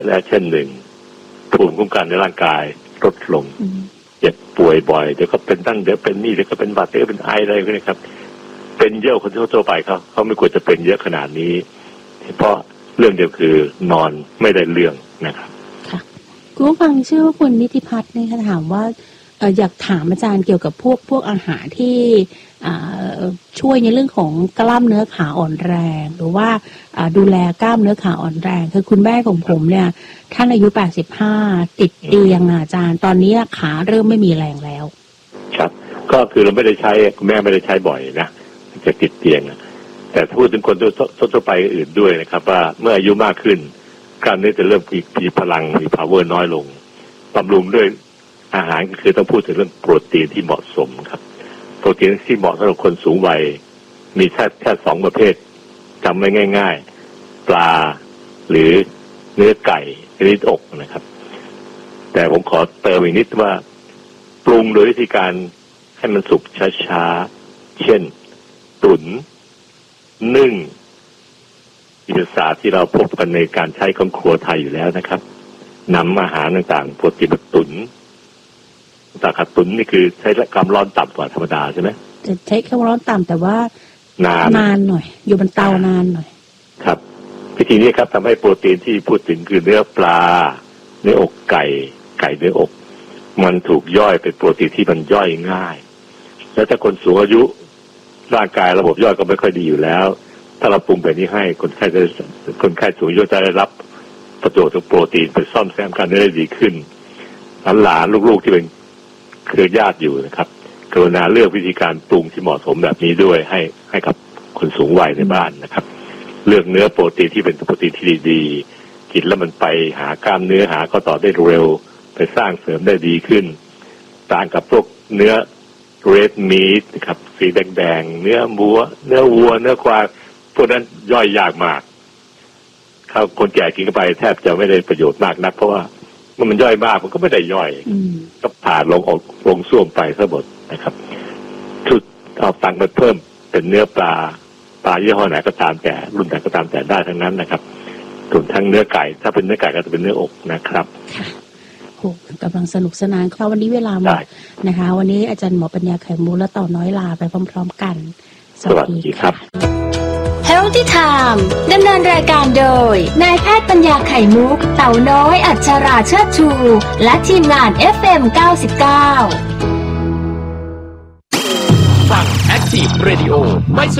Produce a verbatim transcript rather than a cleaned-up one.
และเช่นหนึ่งภูมิคุ้มกันในร่างกายลดลงเจ็บป่วยบ่อยเดี๋ยวก็เป็นตั้งเดี๋ยวเป็นนี่เดี๋ยวก็เป็นบาดเจ็บเป็นไออะไรก็ได้ครับเป็นเยอะคนทั่วไปเขาเขาไม่ควรจะเป็นเยอะขนาดนี้เพราะเรื่องเดียวคือนอนไม่ได้เรื่องนะครับค่ะคุณผู้ฟังชื่อว่าคุณนิติพัฒน์นะคะถามว่าเอ่ออยากถามอาจารย์เกี่ยวกับพวกพวกอาหารที่อ่าช่วยในเรื่องของกล้ามเนื้อขาอ่อนแรงหรือว่าอ่าดูแลกล้ามเนื้อขาอ่อนแรงคือคุณแม่ของผมเนี่ยท่านอายุแปดสิบห้าติดเตียงอาจารย์ตอนนี้ขาเริ่มไม่มีแรงแล้วครับก็คือเราไม่ได้ใช้คุณแม่ไม่ได้ใช้บ่อยนะจะติดเตียงแต่พูดถึงคนทั่วไปอื่นด้วยนะครับว่าเมื่ออายุมากขึ้นกล้ามเนื้อจะเริ่มมีพลังมี power น้อยลงบำรุงด้วยอาหารก็คือต้องพูดถึงเรื่องโปรตีนที่เหมาะสมครับโปรตีนที่เหมาะสำหรับคนสูงวัยมีแค่แค่สองประเภทจำไว้ง่ายๆปลาหรือเนื้อไก่ชนิดอกนะครับแต่ผมขอเติมอีกนิดว่าปรุงโดยวิธีการให้มันสุกช้าๆเช่นตุ๋นนึ่งวิธีศาสตร์ที่เราพบกันในการใช้ของครัวไทยอยู่แล้วนะครับนำอาหารต่างๆโปรตีนมาตุ๋นต่างๆตุ๋นนี่คือใช้ความร้อนต่ำกว่าธรรมดาใช่ไหมจะใช้ความร้อนต่ำแต่ว่านานนานหน่อยอยู่บนเตานานหน่อยครับวิธีนี้ครับทำให้โปรตีนที่พูดถึงคือเนื้อปลาเนื้ออกไก่ไก่เนื้ออกมันถูกย่อยเป็นโปรตีนที่มันย่อยง่ายแล้วถ้าคนสูงอายุร่างกายระบบย่อยก็ไม่ค่อยดีอยู่แล้วถ้าเราปรุงแบบนี้ให้คนไข้จะคนไข้สูงอายุจะได้รับประโยชน์จากโปรตีนไปซ่อมแซมการได้ดีขึ้นหลานๆลูกๆที่เป็นเครือญาติอยู่นะครับกรุณาเลือกวิธีการปรุงที่เหมาะสมแบบนี้ด้วยให้ให้กับคนสูงวัยในบ้านนะครับเลือกเนื้อโปรตีนที่เป็นโปรตีนที่ดีๆกินแล้วมันไปหากล้ามเนื้อหาข้อต่อได้เร็วไปสร้างเสริมได้ดีขึ้นต่างกับพวกเนื้อเรดมีทนะครับสีแดงๆเนื้อวัวเนื้อวัวเนื้อควายพวกนั้นย่อยยากมากเขาคนแก่กินเข้าไปแทบจะไม่ได้ประโยชน์มากนักเพราะว่าเมื่อมันย่อยมากมันก็ไม่ได้ย่อยก็ผ่านลงออกลงส้วมไปซะหมดนะครับชุดเอาตังค์มาเพิ่มเป็นเนื้อปลาปลายี่ห้อไหนก็ตามแต่รุ่นไหนก็ตามแต่ได้ทั้งนั้นนะครับส่วนทั้งเนื้อไก่ถ้าเป็นเนื้อไก่ก็จะเป็นเนื้ออกนะครับค่ะโหกำลังสนุกสนานครับวันนี้เวลาหมดนะคะวันนี้อาจารย์หมอปัญญาไข่มุกและต่อน้อยลาไปพร้อมๆกันสวัสดีครับ Healthy Time ดำเนินรายการโดยนายแพทย์ปัญญาไข่มุกเต่าน้อยอัชราเชิดชูและทีมงาน เอฟ เอ็ม เก้าสิบเก้าฟัง Active Radio ไม่ส